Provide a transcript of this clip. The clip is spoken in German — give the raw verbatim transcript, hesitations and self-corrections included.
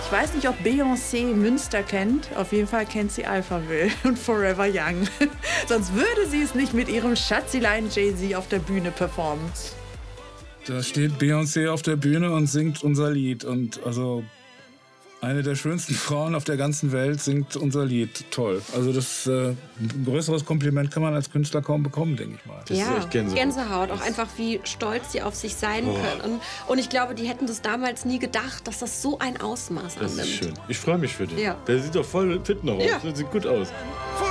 Ich weiß nicht, ob Beyoncé Münster kennt. Auf jeden Fall kennt sie Alphaville und Forever Young. Sonst würde sie es nicht mit ihrem Schatzilein Jay-Z auf der Bühne performen. Da steht Beyoncé auf der Bühne und singt unser Lied. Und also eine der schönsten Frauen auf der ganzen Welt singt unser Lied. Toll. Also das äh, ein größeres Kompliment kann man als Künstler kaum bekommen, denke ich mal. Das ja, ist echt Gänsehaut. Gänsehaut. Auch einfach, wie stolz sie auf sich sein Oh. können. Und ich glaube, die hätten das damals nie gedacht, dass das so ein Ausmaß Das annimmt. ist schön. Ich freue mich für den. Ja. Der sieht doch voll fit noch aus. Ja. Der sieht gut aus.